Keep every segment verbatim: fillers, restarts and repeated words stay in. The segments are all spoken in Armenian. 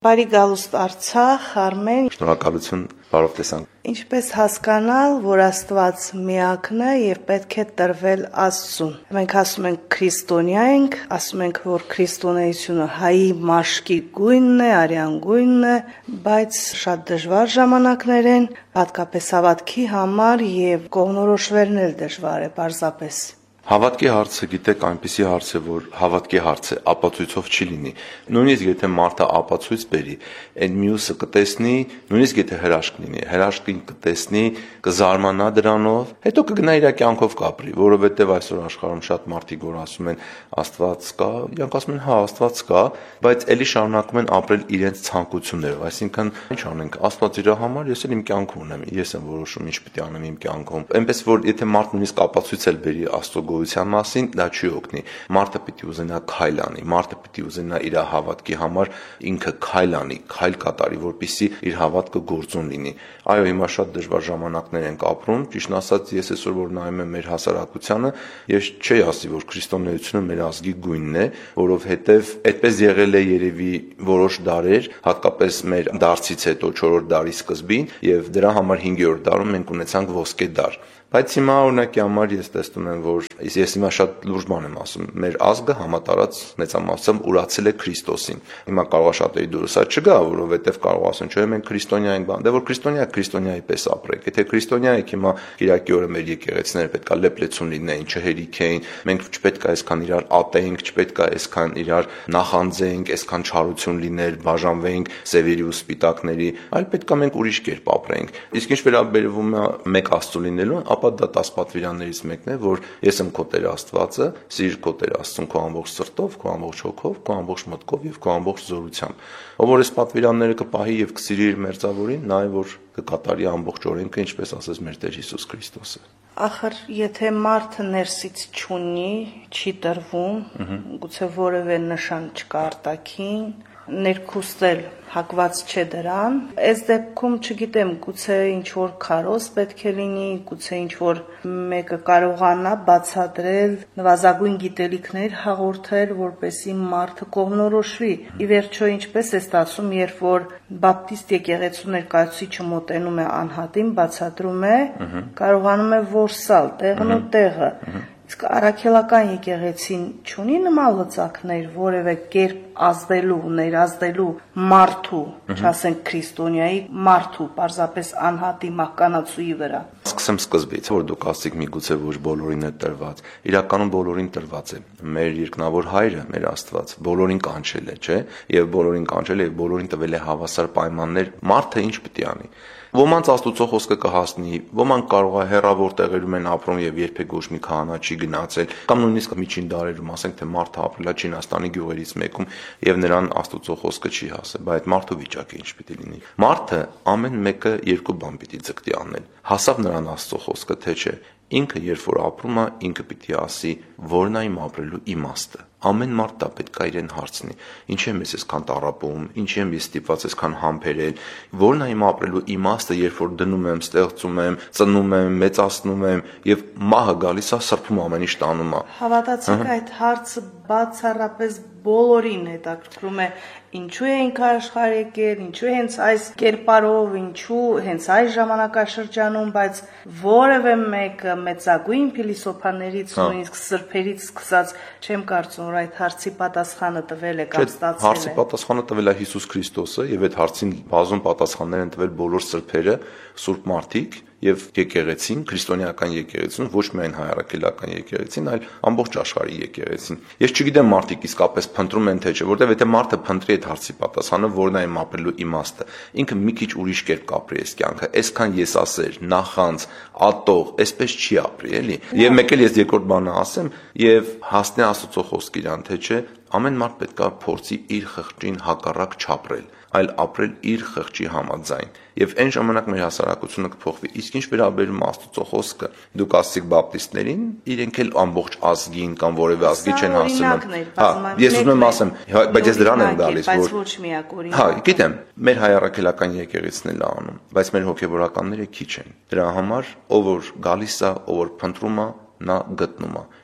Բարի գալուստ Արցախ, Արմեն։ Շնորհակալություն, բարով տեսանք։ Ինչպես հասկանալ, որ Աստված միակն է եւ պետք է տրվել Աստծուն։ Մենք ասում ենք քրիստոնյա ենք, ասում ենք, որ քրիստոնեությունը հայի մաշկի գույնն է, արյան գույնն է, բայց շատ դժվար ժամանակներ են, հատկապես հավատքի համար եւ կողմնորոշվելն էլ դժվար է պարզապես։ Հավատքի հարցը, գիտեք, այնպիսի հարց է, որ հավատքի հարց է, ապացույցով չի լինի։ Նույնիսկ եթե մարդը ապացույց բերի, այն մյուսը կտեսնի, նույնիսկ եթե հրաշք լինի, հրաշքին կտեսնի, կզարմանա դրանով, հետո կգնա իր կյանքով կապրի, որովհետև այսօր աշխարհում շատ մարդիկ որ ասում են Աստված կա, իրանք ասում են հա, Աստված կա, բայց ելի շարունակում են ապրել իրենց ցանկություններով, այսինքն ինչ անենք, Աստված իր համար, ես էլ իմ կյանքում ունեմ, ես եմ որոշում ինչ պետք է անեմ իմ կյանքում։ Այնպես որ եթե մարդը նույնիսկ ապացույց էլ բերի Աստծո գոյության մասին, դա չի օգնի։ Մարդը պիտի ուզենա քայլ անի, մարդը պիտի ուզենա իր հավատքի համար ինքը քայլ անի, քայլ կատարի, որպեսզի իր հավատքը գործուն լինի։ Այո, հիմա շատ դժվար ժամանակներ ենք ապրում, ճիշտն ասած, ես այսօր որ նայում եմ մեր հասարակությանը, ես չի ասի, որ քրիստոնեությունը մեր ազգի գույնն է, որովհետև այդպես եղել է երևի որոշ դարեր, հատկապես մեր դարձից հետո չորրորդ դարի սկզբին, եւ դրա համար հինգերորդ դարում մենք ունեցանք ոսկե դար։ Բայց հիմա օրինակի համար ես տեսնում եմ, որ ես հիմա շատ լուրջ բան եմ ասում, մեր ազգը համատարած մեծամասամբ ուրացել է Քրիստոսին։ Հիմա կարող է շատերի դուրս այդ չգա, որովհետև կարող ասեն, չէ, մենք քրիստոնյա ենք, բան, դե որ քրիստոնյա քրիստոնյայի պես ապրեք։ Եթե քրիստոնյա եք, հիմա Կիրակի օրը մեր եկեղեցիները պետք է լեփլեցուն լինեին, չհերիքեին, մենք չպետք է այսքան իրար ատենք, չպետք է այսքան իրար նախանձենք, այսքան չարություն լիներ, բաժանվենք սևերի ու սպիտակների, այլ պետք է մենք ուրիշ կերպ ապրենք։ Իսկ ինչ վերաբերվում է մեկ Աստծո լինելուն, ապա դա տասը պատվիրաններից մեկն է, որ ես եմ քո Տեր Աստվածը, սիր քո Տեր Աստծուն քո ամբողջ սրտով, քո ամբողջ հոգով, քո ամբողջ մտքով եւ քո ամբողջ զորությամբ։ Ով որ այս պատվիրանները կպահի եւ կսիրի իր մերձավորին, նա է որ կկատարի ամբողջ օրենքը, ինչպես ասեց մեր Տեր Հիսուս Քրիստոսը։ Ախր եթե մարդը ներսից չունի, չի տրվում, գուցե որևէ նշան չկա արտաքին, ներքուստել հակված չէ դրան, այս դեպքում չգիտեմ, գուցե ինչ-որ քարոզ պետք է լինի, գուցե ինչ-որ մեկը կարողանա բացատրել, նվազագույն գիտելիքներ հաղորդել, որպեսզի մարդը կողմնորոշվի։ Ի վերջո ինչպես է ստացվում, երբ որ բապտիստ եկեղեցու ներկայացուցիչը մոտենում է անհատին, բացատրում է, կարողանում է որսալ տեղն ու տեղը։ Իսկ առաքելական եկեղեցին չունի նման լծակներ, որևէ կերպ ազդելու, ներազդելու մարդու, չասենք քրիստոնյայի, մարդու, պարզապես անհատի մահկանացուի վրա։ Սկսեմ սկզբից, որ դուք ասեք միգուցե ոչ բոլորին է տրված։ Իրականում բոլորին տրված է։ Մեր երկնավոր Հայրը, մեր Աստված, բոլորին կանչել է, չէ՞, եւ բոլորին կանչել է եւ բոլորին տվել է հավասար պայմաններ։ Մարդը ինչ պետք է անի։ Ոմանց Աստուծո խոսքը կհասնի, ոմանք կարող է հեռավոր տեղերում են ապրում եւ երբեք ոչ մի քահանա չի գնացել, կամ նույնիսկ միջին դարերում ասենք թե մարդը ապրել է Չինաստանի գյուղերից մեկում եւ նրան Աստուծո խոսքը չի հասել, բայց մարդու վիճակը ինչ պիտի լինի։ Մարդը ամեն մեկը երկու բան պիտի ձգտի անել։ Հասավ նրան Աստծո խոսքը, թե չէ։ Ինքը երբ որ ապրում է, ինքը պիտի ասի, որն է իմ ապրելու իմաստը։ Ամեն մարդ դա պետք է իրեն հարցնի։ Ինչ եմ ես այսքան տառապում, ինչ եմ ես ստիպված այսքան համբերել, որն է իմ ապրելու իմաստը, երբ որ դնում եմ, ստեղծում եմ, ծնում եմ, մեծացնում եմ եւ մահը գալիս է, սրբում ամեն ինչ տանում է։ Հավատացեք, այդ հարցը բացառապես բոլորին հետաքրքրում է, ինչու ենք աշխարհ եկել, ինչու հենց այս կերպարով, ինչու հենց այս ժամանակաշրջանում, բայց որևէ մեկը մեծագույն փիլիսոփաներից, նույնիսկ սրբերից սկսած, չեմ կարծում, որ այդ հարցի պատասխանը տվել է կամ ստացել է։ Հարցի պատասխանը տվել է Հիսուս Քրիստոսը եւ այդ հարցին բազում պատասխաններ են տվել բոլոր սրբերը, սուրբ մարդիկ եւ եկեղեցին, քրիստոնեական եկեղեցին, ոչ միայն հայարակելական եկեղեցին, այլ ամբողջ աշխարհի եկեղեցին։ Ես չգիտեմ մարդիկ իսկապես փնտրում են թե չէ, որտեվ եթե մարդը փնտրի այդ հարցի պատասխանը, որն է իմ ապրելու իմաստը, ինքը մի քիչ ուրիշ կերպ կապրի այս կյանքը, այսքան եսասեր, նախանձ, ատող, այսպես չի ապրի, էլի։ Եվ մեկ էլ ես երկրորդ բանը ասեմ եւ հասնի Աստծո խոսք իրան, թե չէ, ամեն մարդ պետք է փորձի իր խղճին հակառակ չապրել, այլ ապրել իր խղճի համաձայն։ Եվ այն ժամանակ մեր հասարակությունը կփոխվի։ Իսկ ինչ վերաբերում Աստծո խոսքը, դուք ասացիք բապտիստներին, իրենք էլ ամբողջ ազգին կամ որևէ ազգի չեն հասնում։ Հա, ես ուզում եմ ասեմ, բայց ես դրան եմ գալիս, որ ոչ միակ օրինակ։ Հա, գիտեմ, մեր հայարակելական եկեղեցին էլ անում, բայց մեր հոգեվորականները քիչ են։ Դրա համար ով որ գալիս է, ով որ փնտրում է, նա գտնում է։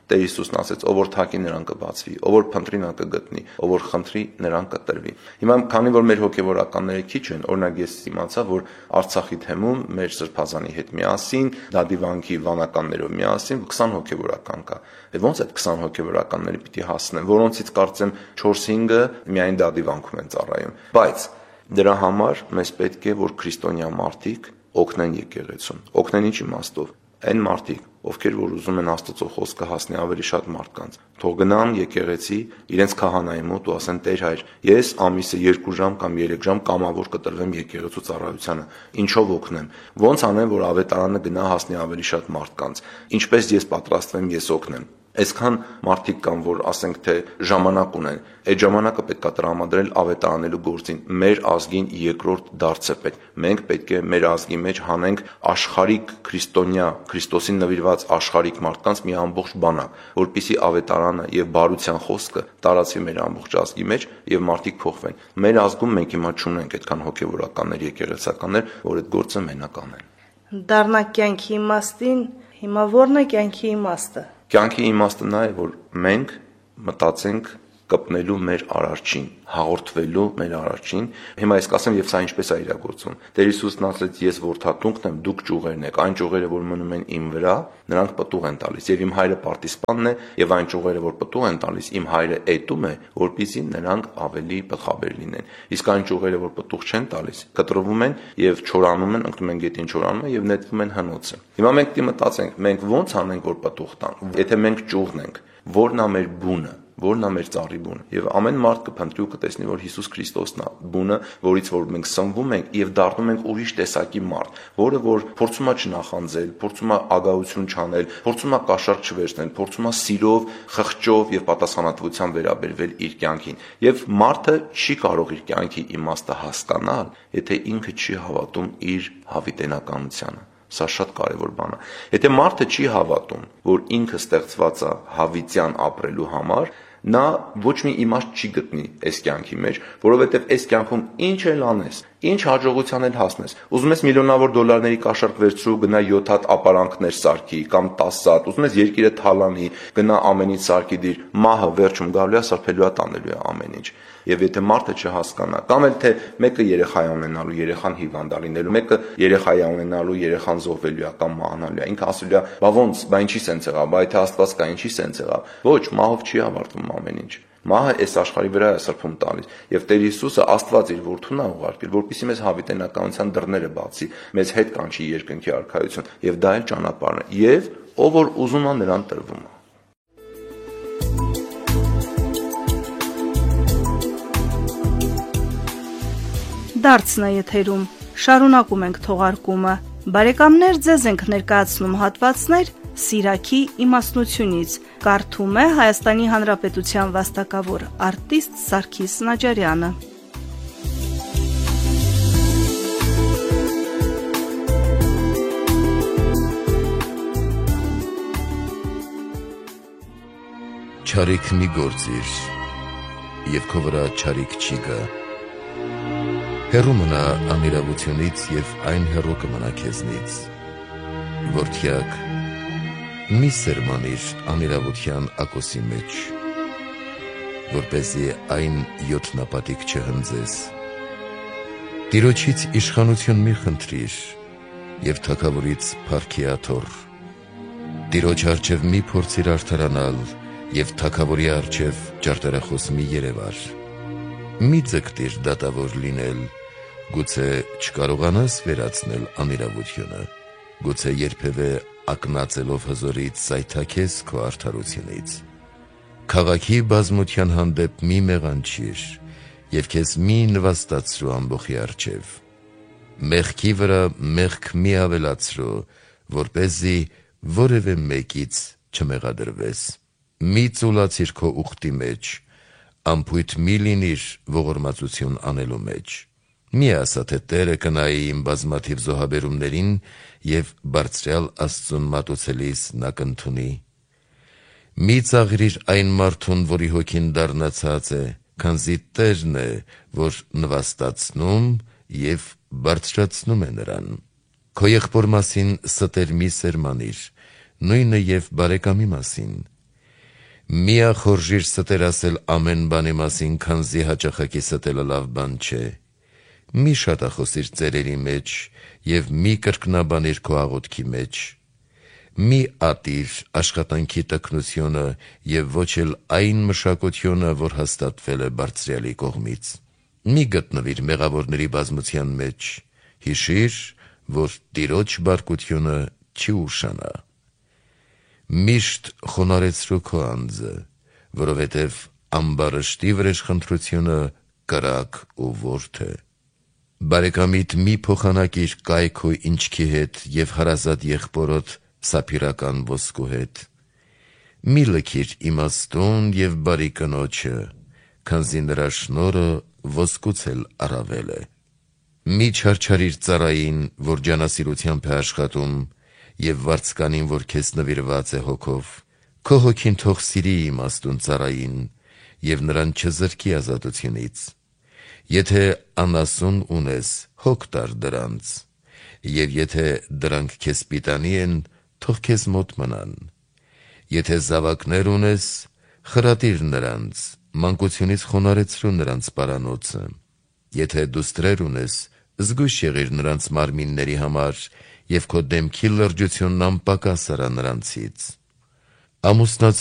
Տեր Հիսուսն ասեց, ով որ թակի նրան կբացվի, ով որ փնտրի նա կգտնի, ով որ խնդրի նրան կտրվի։ Հիմա քանի որ մեր հոգևորականները քիչ են, օրինակ ես իմացա, որ Արցախի թեմում մեր Սրբազանի հետ միասին, Դադիվանքի վանականներով միասին քսան հոգևորական կա։ Եվ ոնց այդ քսան հոգևորականները պիտի հասնեն, որոնցից կարծեմ չորս-հինգը միայն Դադիվանքում են ծառայում։ Բայց դրա համար մեզ պետք է, որ քրիստոնյա մարդիկ օգնեն եկեղեցուն։ Օգնեն ինչ իմաստով։ Այն մարդիկ, ովքեր որ ուզում են Աստծո խոսքը հասնի ավելի շատ մարդկանց, թող գնան եկեղեցի իրենց քահանայի մոտ ու ասեն՝ Տեր հայր, ես ամիսը երկու ժամ կամ երեք ժամ կամավոր կտրվեմ եկեղեցու ծառայությանը, ինչով օգնեմ, ոնց անեմ, որ ավետարանը գնա հասնի ավելի շատ մարդկանց, ինչպես ես պատրաստվեմ, ես օգնեմ։ Այսքան մարդիկ կան, որ ասենք թե ժամանակ ունեն, այդ ժամանակը պետք է տրամադրել ավետարանելու գործին։ Մեր ազգին երկրորդ դարձ է պետք։ Մենք պետք է մեր ազգի մեջ հանենք աշխարհիկ քրիստոնյա, Քրիստոսին նվիրված աշխարհիկ մարդկանց մի ամբողջ բանակ, որպիսի ավետարանը եւ բարության խոսքը տարածվի մեր ամբողջ ազգի մեջ եւ մարդիկ փոխվեն։ Մեր ազգում մենք հիմա չունենք այդքան հոգեվորականներ, եկեղեցականներ, որ այդ գործը մենակ անեն։ Դառնա կյանքի իմաստին, հիմա ո՞րն է կյանքի իմաստը։ Կյանքի իմաստը նա է, որ մենք մտածենք կպնելու մեր արարչին, հաղորդվելու մեր արարչին։ Հիմա ես կասեմ, եւ սա ինչպես է իրագործվում։ Տեր Հիսուսն ասաց, ես որդատունքն եմ, դուք ճյուղերն եք, այն ճյուղերը, որ մնում են իմ վրա, նրանք պտուղ են տալիս, եւ իմ հայրը պարտիսպանն է, եւ այն ճյուղերը, որ պտուղ են տալիս, իմ հայրը էտում է, որպեսզի նրանք ավելի բխաբեր լինեն։ Իսկ այն ճյուղերը, որ պտուղ չեն տալիս, կտրվում են եւ չորանում են, ընկնում են գետին, չորանում են եւ նետվում են հնոցը։ Հիմա մենք դի մտածենք, մենք ո՞նց անենք, որ պտուղ տան։ Եթե մենք ճյուղն ենք, որն է մեր բունը, որն է մեր ծառի բունը, եւ ամեն մարդ կփնտրի ու կտեսնի, որ Հիսուս Քրիստոսն է բունը, որից որ մենք սնվում ենք եւ դառնում ենք ուրիշ տեսակի մարդ, որը որ փորձում է չնախանձել, փորձում է ագահություն չանել, փորձում է կաշառք չվերցնել, փորձում է սիրով, խղճով եւ պատասխանատվությամբ վերաբերվել իր կյանքին։ Եվ մարդը չի կարող իր կյանքի իմաստը հասկանալ, եթե ինքը չի հավատում իր հավիտենականությանը։ Սա շատ կարևոր բան է։ Եթե մարդը չի հավատում, որ ինքը ստեղծված է հավիտյան ապրելու համար, նա ոչ մի իմաստ չի գտնի այս կյանքի մեջ, որովհետև այս կյանքում ինչ էլ անես, ինչ հաջողության էլ հասնես, ուզում ես միլիոնավոր դոլարների կաշառք վերցրու, գնա յոթ հատ ապարանքներ սարքի կամ տասը հատ, ուզում ես երկիրը թալանի, գնա ամենից սարքի դիր, մահը վերջում գալու է, սրբելու է, տանելու է ամեն ինչ։ Եվ եթե մարդը չհասկանա, կամ էլ թե մեկը երեխա է ունենալու, երեխան հիվանդ է լինելու, մեկը երեխա է ունենալու, երեխան զոհվելու է կամ մահանալու է, ինքը ասելու է, բա ոնց, բա ինչի սենց եղավ, բա եթե Աստված կա, ինչի սենց եղավ։ Ոչ, մահով չի ավարտվում ամեն ինչ։ Մահը այս աշխարհի վրա է սրբում տալիս, եւ Տեր Հիսուսը Աստված իր որդուն է ուղարկել, որպեսզի մեզ հավիտենականության դռները բացի, մեզ հետ կանչի երկնքի արքայություն, եւ դա էլ ճանապարհն է, եւ ով որ ուզում է նրան տրվում է։ Դարձն է եթերում, շարունակում ենք թողարկումը։ Բարեկամներ, ձեզ ենք ներկայացնում հատվածներ Սիրակի իմաստնությունից։ Կարդում է Հայաստանի Հանրապետության վաստակավոր արտիստ Սարգիս Նաջարյանը։ Չարիք մի գործիր, եւ քո վրա չարիք չի գա։ Հեռու մնա անիրավությունից եւ այն հեռու կմնա քեզնից։ Որդյակ, մի սերմանիր անիրավության ակոսի մեջ, որպեսզի այն յոթնապատիկ չհնձես։ Տիրոջից իշխանություն մի խնդրիր եւ թագավորից փառքի աթոռ։ Տիրոջ առջև մի փորձիր արդարանալ եւ թագավորի առջև ջարդարախոս մի երևար։ Մի ձգտիր դատավոր լինել, գուցե չկարողանաս վերացնել անիրավությունը, գուցե երբևէ ակնածելով հզորից զայթաքես քո արդարությունից։ Քաղաքի բազմության հանդեպ մի մեղանչիր եւ քեզ մի նվաստացրու ամբոխի առջև։ Մեղքի վրա մեղք մի ավելացրու, որպեսզի որևէ մեկից չմեղադրվես։ Մի ծուլացիր քո ուխտի մեջ, ամփույթ մի լինիր ողորմածություն անելու մեջ։ Մի ասա, թե Տերը կնայի իմ բազմաթիվ զոհաբերումներին եւ բարձրյալ Աստծուն մատուցելիս նա կընդունի։ Մի ծաղրիր այն մարդուն, որի հոգին դառնացած է, քանզի Տերն է, որ նվաստացնում եւ բարձրացնում է նրան։ Քո եղբոր մասին ստեր մի սերմանիր, նույնը եւ բարեկամի մասին, Միախորժիր ստեր ասել ամեն բանի մասին, քանզի հաճախակի ստելը լավ բան չէ։ Մի շատախոսիր ծերերի մեջ եւ մի կրկնաբանիր քո աղոթքի մեջ։ Մի ատիր աշխատանքի տքնությունը եւ ոչ էլ այն մշակությունը, որ հաստատվել է Բարձրյալի կողմից։ Մի գտնվիր մեղավորների բազմության մեջ, հիշիր, որ Տիրոջ բարկությունը չի ուշանա։ Միշտ խոնարեցրու քո անձը, որովհետև ամբարշտի վրեժխնդրությունը կրակ ու ворթ է։ Բարեկամիդ մի փոխանակիր կայք ու ինչքի հետ եւ հարազատ եղբորոդ սափիրական ոսկու հետ։ Մի լքիր իմաստուն եւ բարի կնոջը, քանզի նրա շնորհը ոսկուց էլ առավել է։ Մի չարչարիր ծառային, որ ջանասիրությամբ է աշխատում, եւ վարձկանին, որ քեզ նվիրված է հոգով։ Քո հոգին թող սիրի իմաստուն ծառային եւ նրան չզրկի ազատությունից։ Եթե անասուն ունես, հոգ տար դրանց, եւ եթե դրանք քեզ պիտանի են, թող քեզ մոտ մնան։ Եթե զավակներ ունես, խրատիր նրանց, մանկությունից խոնարեցրու նրանց պարանոցը։ Եթե դուստրեր ունես, զգույշ եղիր նրանց մարմինների համար եւ քո դեմքի լրջությունն անպակաս արա նրանցից։ Ամուսնաց